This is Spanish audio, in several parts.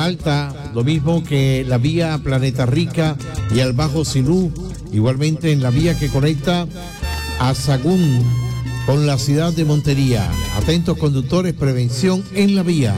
Alta, lo mismo que la vía Planeta Rica y al Bajo Sinú, igualmente en la vía que conecta a Sagún con la ciudad de Montería. Atentos conductores, prevención en la vía.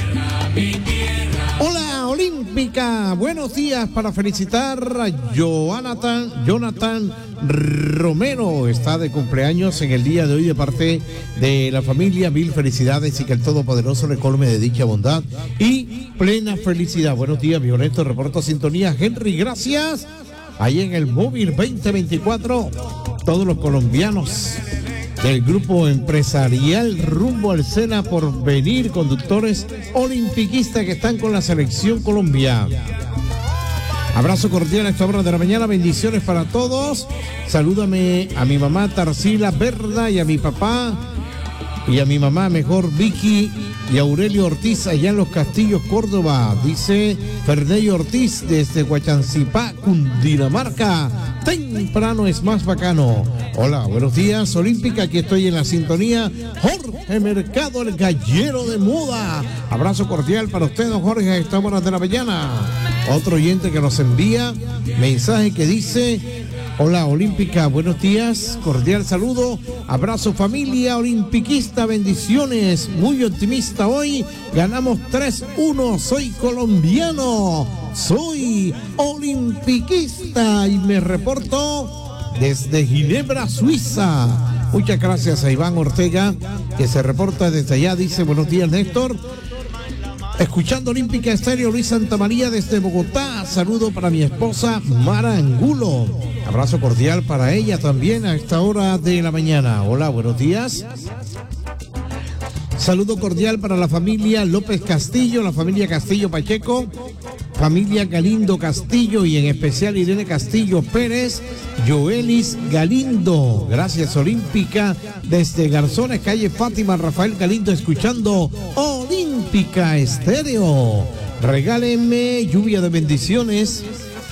Hola Olímpica, buenos días para felicitar a Jonathan Romero. Está de cumpleaños en el día de hoy de parte de la familia. Mil felicidades y que el Todopoderoso le colme de dicha bondad y plena felicidad. Buenos días, Violento, reporto sintonía. Henry, gracias. Ahí en el móvil 2024, todos los colombianos del grupo empresarial Rumbo al Sena por venir, conductores olimpiquistas que están con la selección Colombia. Abrazo cordial a esta hora de la mañana, bendiciones para todos. Salúdame a mi mamá Tarsila Berda y a mi papá y a mi mamá mejor Vicky y Aurelio Ortiz allá en Los Castillos, Córdoba. Dice Ferney Ortiz desde Huachancipá, Cundinamarca. Temprano es más bacano. Hola, buenos días, Olímpica. Aquí estoy en la sintonía. Jorge Mercado, el gallero de moda. Abrazo cordial para usted, don Jorge, a esta hora de la mañana. Otro oyente que nos envía mensaje que dice: hola Olímpica, buenos días, cordial saludo, abrazo familia olimpiquista, bendiciones, muy optimista hoy, ganamos 3-1, soy colombiano, soy olimpiquista y me reporto desde Ginebra, Suiza. Muchas gracias a Iván Ortega, que se reporta desde allá, dice: buenos días Néstor. Escuchando Olímpica Estéreo, Luis Santamaría desde Bogotá. Saludo para mi esposa Mara Angulo. Abrazo cordial para ella también a esta hora de la mañana. Hola, buenos días. Saludo cordial para la familia López Castillo, la familia Castillo Pacheco, familia Galindo Castillo y en especial Irene Castillo Pérez, Joelis Galindo. Gracias Olímpica desde Garzones, calle Fátima, Rafael Galindo, escuchando Olímpica Estéreo. Regálenme lluvia de bendiciones,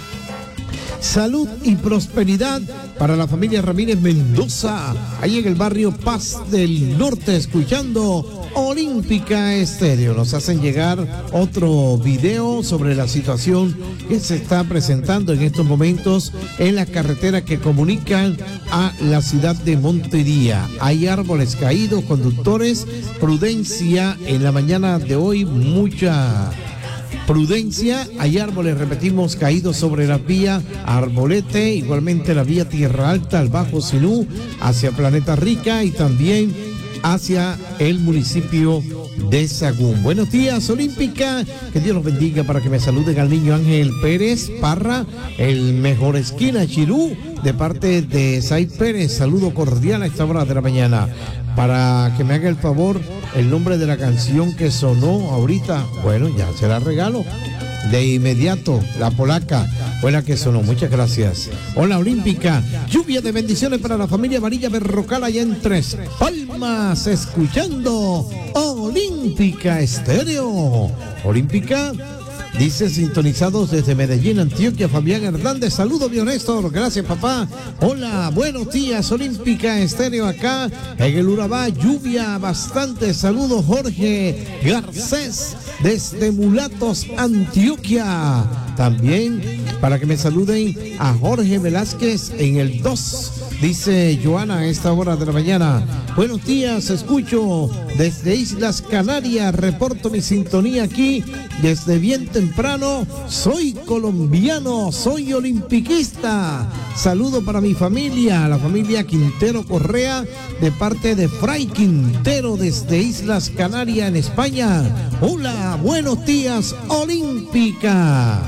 salud y prosperidad para la familia Ramírez Mendoza, ahí en el barrio Paz del Norte, escuchando Olímpica Estéreo. Nos hacen llegar otro video sobre la situación que se está presentando en estos momentos en las carreteras que comunican a la ciudad de Montería. Hay árboles caídos, conductores, prudencia en la mañana de hoy, mucha prudencia. Hay árboles, repetimos, caídos sobre la vía Arbolete, igualmente la vía Tierra Alta al Bajo Sinú hacia Planeta Rica y también hacia el municipio de Sagún. Buenos días Olímpica, que Dios los bendiga, para que me saluden al niño Ángel Pérez Parra, el mejor esquina Chirú, de parte de Said Pérez. Saludo cordial a esta hora de la mañana. Para que me haga el favor, el nombre de la canción que sonó ahorita, bueno, ya será regalo de inmediato, la polaca fue la que sonó. Muchas gracias. Hola Olímpica, lluvia de bendiciones para la familia Varilla Berrocal allá en Tres Palmas, escuchando Olímpica Estéreo. Olímpica dice: sintonizados desde Medellín, Antioquia, Fabián Hernández. Saludo, mi Néstor. Gracias, papá. Hola, buenos días, Olímpica Estéreo acá en el Urabá. Lluvia bastante. Saludos, Jorge Garcés desde Mulatos, Antioquia. También para que me saluden a Jorge Velázquez en el 2. Dice Joana a esta hora de la mañana: buenos días, escucho desde Islas Canarias, reporto mi sintonía aquí desde bien temprano. Soy colombiano, soy olimpiquista. Saludo para mi familia, la familia Quintero Correa, de parte de Fray Quintero desde Islas Canarias en España. Hola, buenos días, Olímpica.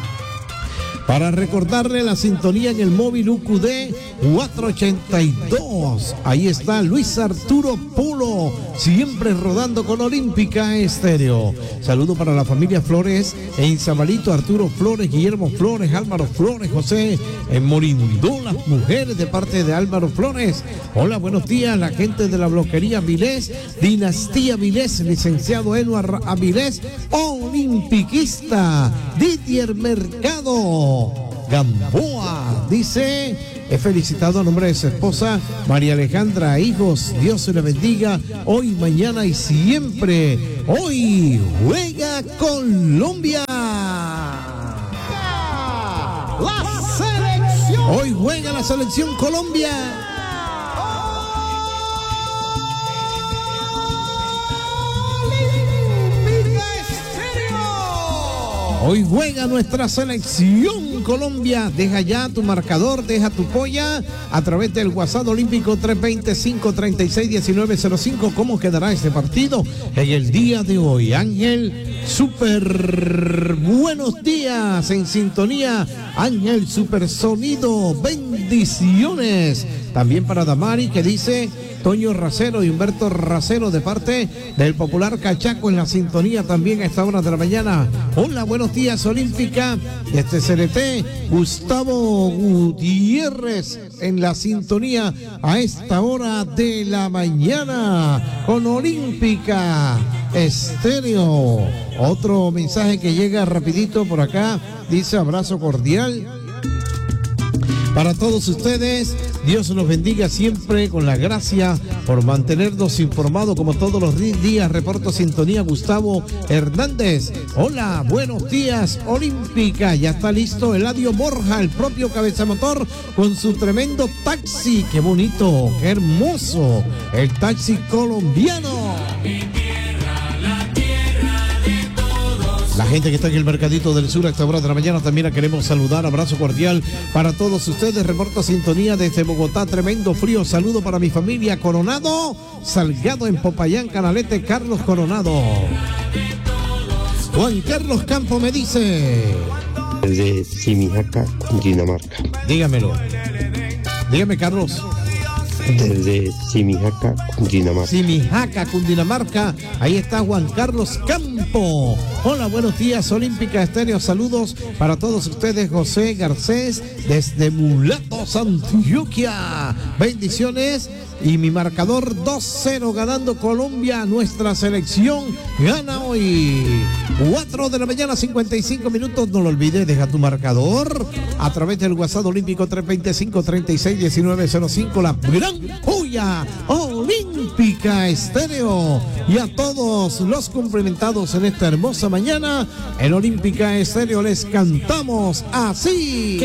Para recordarle la sintonía en el móvil UQD 482. Ahí está Luis Arturo Polo, siempre rodando con Olímpica Estéreo. Saludo para la familia Flores en Zabalito, Arturo Flores, Guillermo Flores, Álvaro Flores, José en Morindó, las mujeres, de parte de Álvaro Flores. Hola, buenos días, la gente de la bloquería Vilés, Dinastía Vilés, licenciado Eduardo Avilés, olimpiquista, Didier Mercado Gamboa, dice: he felicitado a nombre de su esposa María Alejandra, hijos, Dios se le bendiga hoy, mañana y siempre. Hoy juega Colombia. la selección Colombia. Hoy juega nuestra selección Colombia. Deja ya tu marcador, deja tu polla a través del WhatsApp olímpico 325-36-1905. ¿Cómo quedará este partido en el día de hoy? Ángel, súper buenos días en sintonía. Ángel, súper sonido, bendiciones. También para Damari, que dice Toño Racero y Humberto Racero, de parte del popular Cachaco, en la sintonía también a esta hora de la mañana. Hola, buenos días, Olímpica, desde CRT. Gustavo Gutiérrez en la sintonía a esta hora de la mañana con Olímpica Estéreo. Otro mensaje que llega rapidito por acá, dice: abrazo cordial para todos ustedes. Dios los bendiga siempre con la gracia por mantenernos informados como todos los días. Reporto sintonía, Gustavo Hernández. Hola, buenos días, Olímpica. Ya está listo Eladio Borja, el propio cabezamotor, con su tremendo taxi. Qué bonito, qué hermoso, el taxi colombiano. La gente que está en el Mercadito del Sur a esta hora de la mañana también la queremos saludar. Abrazo cordial para todos ustedes. Reporto sintonía desde Bogotá. Tremendo frío. Saludo para mi familia Coronado, Salgado en Popayán, Canalete, Carlos Coronado. Juan Carlos Campo me dice: desde Simijaca, Cundinamarca. Dígamelo. Dígame, Carlos. Desde Simijaca, Cundinamarca. Simijaca, Cundinamarca. Ahí está Juan Carlos Campo. Hola, buenos días, Olímpica Estéreo. Saludos para todos ustedes. José Garcés desde Mulatos, Antioquia. Bendiciones. Y mi marcador 2-0 ganando Colombia. Nuestra selección gana hoy. 4 de la mañana, 55 minutos. No lo olvides, deja tu marcador a través del WhatsApp olímpico 325-36-1905. La gran joya Olímpica Estéreo. Y a todos los cumplimentados en esta hermosa mañana en Olímpica Estéreo les cantamos así.